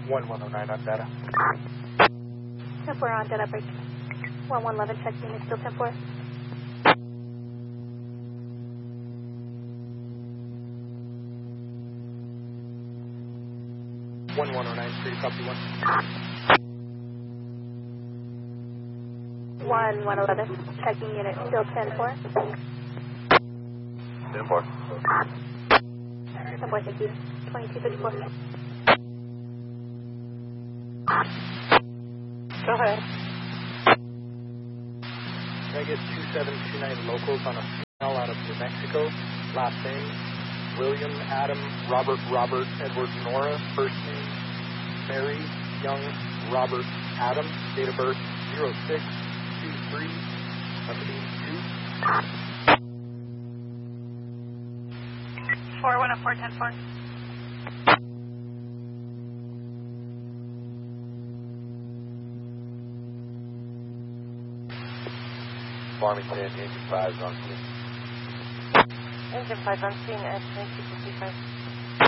1109 on data. 10-4 on data break. 1111 check unit still 10-4. One 1093, copy 1111 checking unit still 10-4. 10-4. 10-4, thank you. 2254. Go ahead. Can I get 2729 locals on a female out of New Mexico? Last name, William, Adam, Robert, Edward, Nora. First name, Mary, Young, Robert, Adam. Date of birth, 06-23-72. 4104 10-4. Farmington, Engine 5 on scene. Engine 5 on scene at 2255.